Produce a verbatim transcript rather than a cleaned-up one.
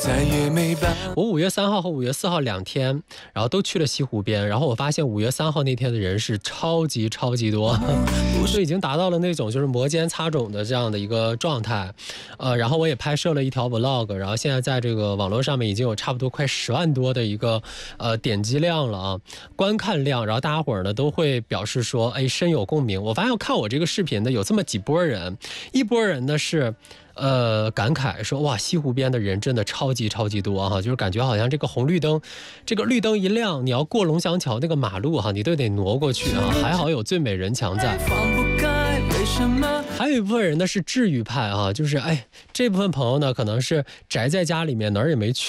再也没办法。 我五月三号和五月四号两天，然后都去了西湖边，然后我发现五月三号那天的人是超级超级多，就已经达到了那种就是摩肩擦踵的这样的一个状态。呃，然后我也拍摄了一条 vlog， 然后现在在这个网络上面已经有差不多快十万多的一个呃点击量了啊，观看量，然后大家伙儿呢都会表示说，哎，深有共鸣。我发现看我这个视频的有这么几波人，一波人呢是。呃，感慨说哇，西湖边的人真的超级超级多哈，就是感觉好像这个红绿灯，这个绿灯一亮，你要过龙翔桥那个马路哈，你都得挪过去啊。还好有最美人墙在。还有一部分人呢是治愈派啊，就是哎，这部分朋友呢可能是宅在家里面哪儿也没去。